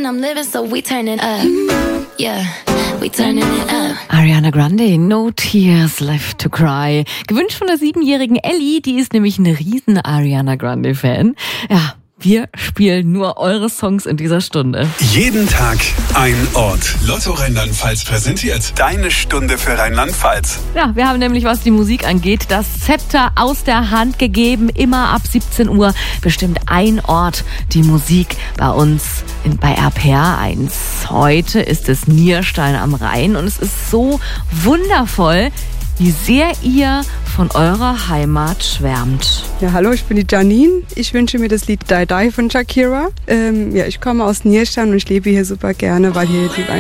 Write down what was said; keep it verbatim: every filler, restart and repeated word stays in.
and I'm living, so we turning up. Yeah, we turning it up. Ariana Grande, No Tears Left to Cry. Gewünscht von der siebenjährigen Ellie, die ist nämlich eine riesen Ariana Grande-Fan. Ja, wir spielen nur eure Songs in dieser Stunde. Jeden Tag ein Ort. Lotto Rheinland-Pfalz präsentiert deine Stunde für Rheinland-Pfalz. Ja, wir haben nämlich, was die Musik angeht, das Zepter aus der Hand gegeben. Immer ab siebzehn Uhr bestimmt ein Ort die Musik bei uns in, bei R P R eins. Heute ist es Nierstein am Rhein und es ist so wundervoll, wie sehr ihr von eurer Heimat schwärmt. Ja, hallo, ich bin die Janine. Ich wünsche mir das Lied Die Die von Shakira. Ähm, ja, ich komme aus Nierstein und ich lebe hier super gerne, weil hier die